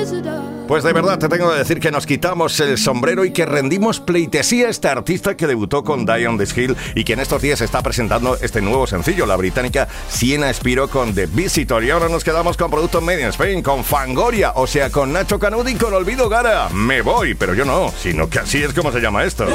Pues de verdad te tengo que decir que nos quitamos el sombrero y que rendimos pleitesía a este artista que debutó con Die on This Hill y que en estos días está presentando este nuevo sencillo, la británica Sienna Spiro con The Visitor. Y ahora nos quedamos con productos Made in Spain, con Fangoria, o sea, con Nacho Canut y con Olvido Gara. Me voy, pero yo no, sino que así es como se llama esto.